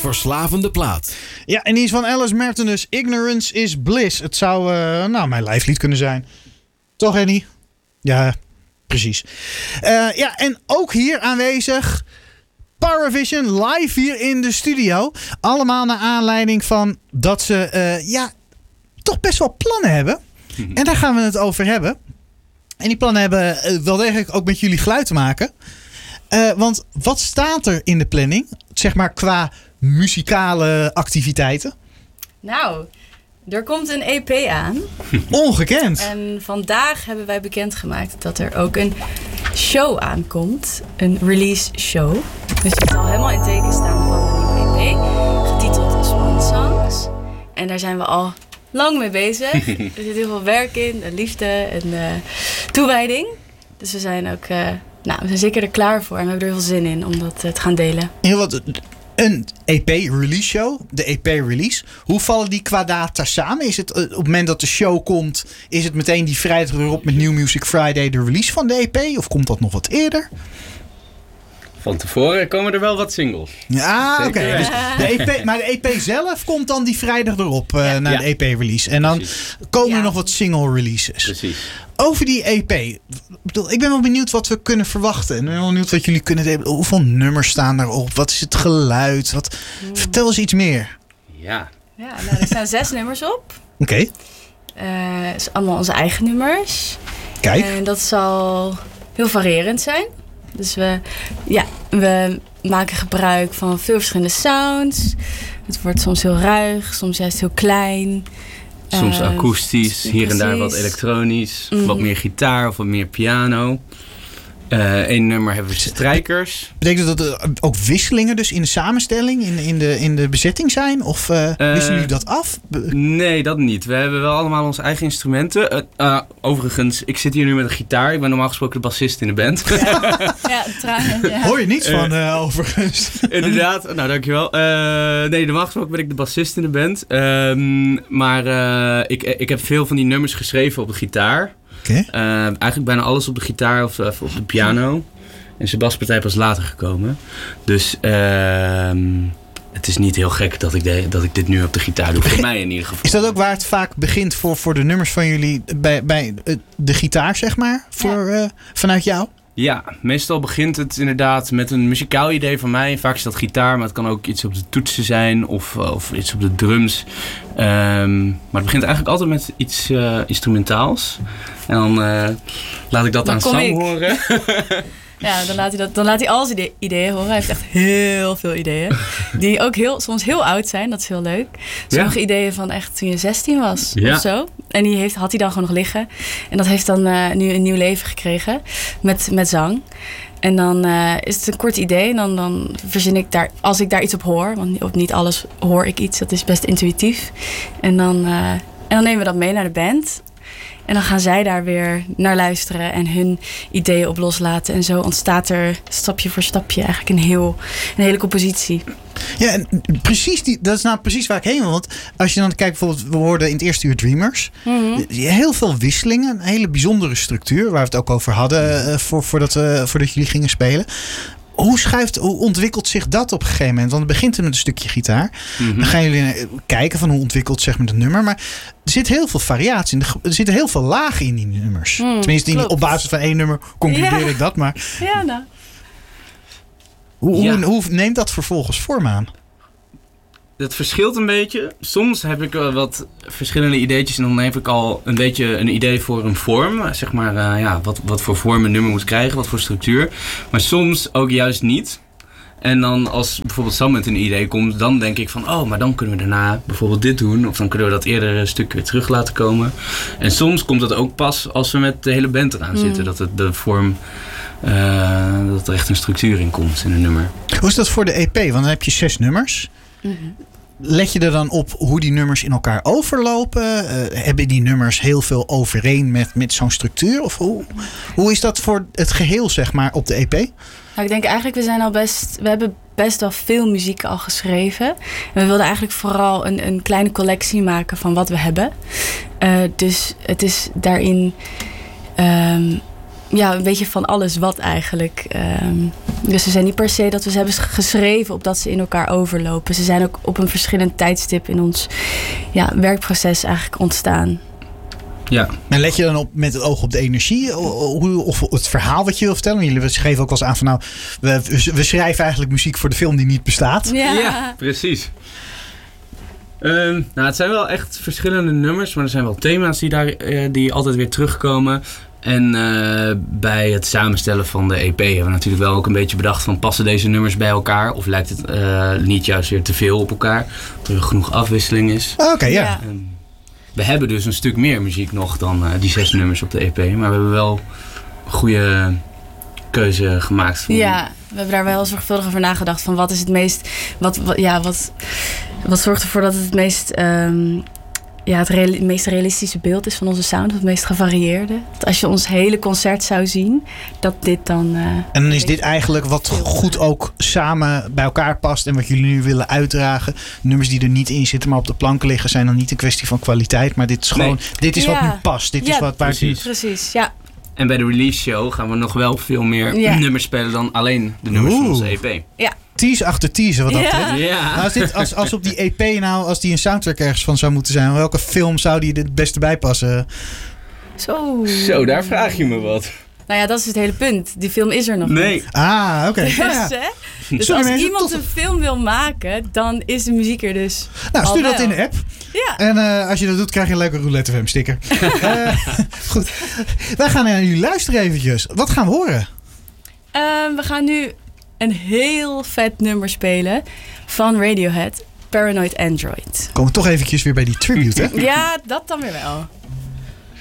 verslavende plaat. Ja, en die is van Alice Mertonus. Ignorance is bliss. Het zou mijn lijflied kunnen zijn. Toch, Henny? Ja, precies. Ja, en ook hier aanwezig Paravision live hier in de studio. Allemaal naar aanleiding van dat ze toch best wel plannen hebben. En daar gaan we het over hebben. En die plannen hebben wel degelijk ook met jullie geluid te maken. Want wat staat er in de planning? Zeg maar qua muzikale activiteiten. Nou, er komt een EP aan. Ongekend. En vandaag hebben wij bekendgemaakt dat er ook een show aankomt. Een release show. Dus die zal helemaal in teken staan van de nieuwe EP. Getiteld Swan Songs. En daar zijn we al lang mee bezig. Er zit heel veel werk in. Liefde en toewijding. Dus we zijn ook... we zijn zeker er klaar voor en we hebben er heel veel zin in om dat te gaan delen. Heel wat, een EP-release show, de EP-release. Hoe vallen die qua data samen? Is het op het moment dat de show komt, is het meteen die vrijdag erop met New Music Friday de release van de EP? Of komt dat nog wat eerder? Van tevoren komen er wel wat singles. Ja, oké. Dus de EP, maar de EP zelf komt dan die vrijdag erop naar de EP-release. En dan komen er nog wat single-releases. Precies. Over die EP. Ik ben wel benieuwd wat we kunnen verwachten. En ik ben wel benieuwd wat jullie kunnen delen. Hoeveel nummers staan daarop? Wat is het geluid? Vertel eens iets meer. Ja. Ja, nou, er staan 6 nummers op. Oké. Het is allemaal onze eigen nummers. Kijk. En dat zal heel variërend zijn. Dus we maken gebruik van veel verschillende sounds. Het wordt soms heel ruig, soms juist heel klein. Soms akoestisch, hier en daar wat elektronisch. Wat meer gitaar of wat meer piano. Eén nummer hebben we strijkers. Betekent dat er ook wisselingen dus in de samenstelling, in de bezetting zijn? Of wisselen jullie dat af? Nee, dat niet. We hebben wel allemaal onze eigen instrumenten. Overigens, ik zit hier nu met een gitaar. Ik ben normaal gesproken de bassist in de band. Ja, trouwens. Ja. Hoor je niets van overigens? Inderdaad, nou dankjewel. Nee, normaal gesproken ben ik de bassist in de band. Maar ik heb veel van die nummers geschreven op de gitaar. Okay. Eigenlijk bijna alles op de gitaar of op de piano. En zijn baspartij pas later gekomen. Dus het is niet heel gek dat ik dit nu op de gitaar doe. Voor mij in ieder geval. Is dat ook waar het vaak begint voor de nummers van jullie bij de gitaar, zeg maar? Vanuit jou? Ja, meestal begint het inderdaad met een muzikaal idee van mij. Vaak is dat gitaar, maar het kan ook iets op de toetsen zijn of iets op de drums. Maar het begint eigenlijk altijd met iets instrumentaals. En dan laat ik dat aan Sam horen. Ja, dan laat hij al zijn ideeën horen. Hij heeft echt heel veel ideeën. Die ook soms heel oud zijn. Dat is heel leuk. Sommige ideeën van echt toen je 16 was of zo. En die had hij dan gewoon nog liggen. En dat heeft dan nu een nieuw leven gekregen. Met zang. En dan is het een kort idee. En dan verzin ik daar, als ik daar iets op hoor. Want op niet alles hoor ik iets. Dat is best intuïtief. En dan nemen we dat mee naar de band. En dan gaan zij daar weer naar luisteren en hun ideeën op loslaten. En zo ontstaat er stapje voor stapje eigenlijk een hele compositie. Ja, en dat is nou precies waar ik heen wil. Want als je dan kijkt, bijvoorbeeld, we hoorden in het eerste uur Dreamers. Mm-hmm. Heel veel wisselingen, een hele bijzondere structuur. Waar we het ook over hadden voordat jullie gingen spelen. Hoe ontwikkelt zich dat op een gegeven moment? Want het begint met een stukje gitaar. Mm-hmm. Dan gaan jullie kijken van hoe ontwikkelt zeg maar het nummer. Maar er zit heel veel variatie in. Er zitten heel veel lagen in die nummers. Tenminste, op basis van 1 nummer concludeer ik dat. Maar ja, nou. Hoe neemt dat vervolgens vorm aan? Dat verschilt een beetje. Soms heb ik wat verschillende ideetjes en dan heb ik al een beetje een idee voor een vorm. Zeg maar, wat voor vorm een nummer moet krijgen, wat voor structuur. Maar soms ook juist niet. En dan als bijvoorbeeld Sam met een idee komt, dan denk ik van, maar dan kunnen we daarna bijvoorbeeld dit doen. Of dan kunnen we dat eerdere stuk weer terug laten komen. En soms komt dat ook pas als we met de hele band eraan zitten. Dat het de vorm, dat er echt een structuur in komt in een nummer. Hoe is dat voor de EP? Want dan heb je 6 nummers. Mm-hmm. Let je er dan op hoe die nummers in elkaar overlopen? Hebben die nummers heel veel overeen met zo'n structuur? Of hoe is dat voor het geheel, zeg maar, op de EP? Nou, ik denk eigenlijk, we hebben best wel veel muziek al geschreven. En we wilden eigenlijk vooral een kleine collectie maken van wat we hebben. Dus het is daarin een beetje van alles wat eigenlijk. Dus ze zijn niet per se dat we ze hebben geschreven op dat ze in elkaar overlopen. Ze zijn ook op een verschillend tijdstip in ons werkproces eigenlijk ontstaan. Ja. En let je dan op met het oog op de energie of het verhaal wat je wil vertellen? Jullie schreven ook wel eens aan van we schrijven eigenlijk muziek voor de film die niet bestaat. Ja, precies. Het zijn wel echt verschillende nummers, maar er zijn wel thema's die altijd weer terugkomen. En bij het samenstellen van de EP hebben we natuurlijk wel ook een beetje bedacht van passen deze nummers bij elkaar? Of lijkt het niet juist weer te veel op elkaar? Dat er genoeg afwisseling is. Oké, ja. We hebben dus een stuk meer muziek nog dan die 6 nummers op de EP. Maar we hebben wel een goede keuze gemaakt. Ja, we hebben daar wel zorgvuldig over nagedacht. Van wat is het meest... Wat zorgt ervoor dat het meest... het meest realistische beeld is van onze sound. Het meest gevarieerde. Dat als je ons hele concert zou zien, dat dit dan... en dan is dit eigenlijk wat goed ook samen bij elkaar past. En wat jullie nu willen uitdragen. Nummers die er niet in zitten, maar op de planken liggen, zijn dan niet een kwestie van kwaliteit. Maar dit is gewoon... Dit is wat nu past. Dit is wat waar precies, ja. En bij de release show gaan we nog wel veel meer nummers spelen dan alleen de nummers van onze EP. Ja. Tease achter tease, wat dat betreft. Ja. Nou, als op die EP als die een soundtrack ergens van zou moeten zijn, welke film zou die het beste bij passen? Zo, daar vraag je me wat. Nou ja, dat is het hele punt. Die film is er nog niet. Ah, oké. Dus als iemand een film wil maken, dan is de muziek er dus. Nou, stuur dat in de app. Ja. En als je dat doet, krijg je een leuke Roulette FM sticker. Goed. Wij gaan naar jullie luisteren eventjes. Wat gaan we horen? We gaan nu een heel vet nummer spelen van Radiohead, Paranoid Android. Komen we toch eventjes weer bij die tribute, hè? Ja, dat dan weer wel.